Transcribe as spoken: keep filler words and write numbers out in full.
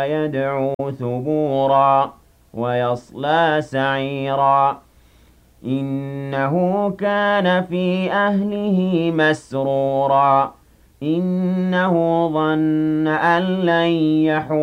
يدعو ثبورا ويصلى سعيرا إنه كان في أهله مسرورا إنه ظن أن لن يحور